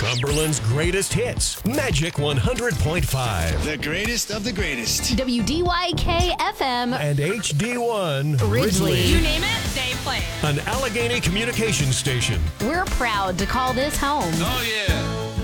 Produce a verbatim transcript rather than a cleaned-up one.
Cumberland's greatest hits. Magic one hundred point five. The greatest of the greatest. W D Y K F M. And H D one Ridgely. You name it, they play it. An Allegheny communications station. We're proud to call this home. Oh, yeah.